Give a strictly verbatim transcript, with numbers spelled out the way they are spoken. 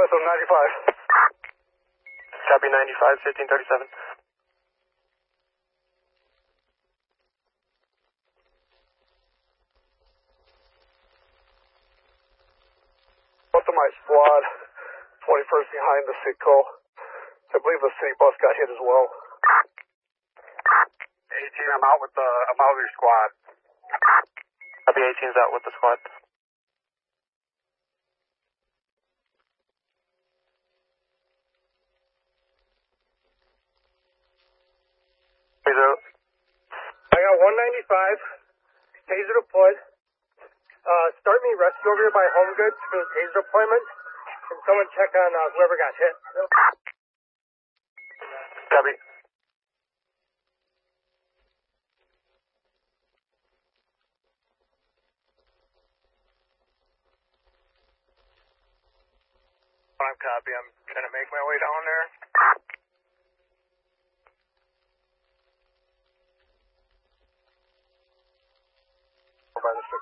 What's on ninety-five? Copy ninety-five, fifteen thirty-seven. What's on my squad? twenty-first behind the Sitco. I believe the city bus got hit as well. eighteen, I'm out with the, I'm out with your squad. Copy eighteen's out with the squad. I got one ninety-five, taser deployed. Uh, start me rescue over here by Home Goods for the taser deployment. And someone check on uh, whoever got hit. Copy. I'm copy. I'm gonna make my way down there. By the